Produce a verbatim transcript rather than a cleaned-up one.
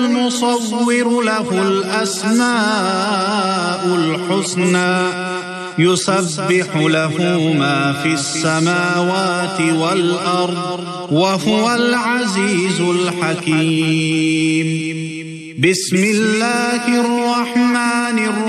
المصور له الأسماء الحسنى يسبح له ما في السماوات والأرض وهو العزيز الحكيم. بسم الله الرحمن الرحيم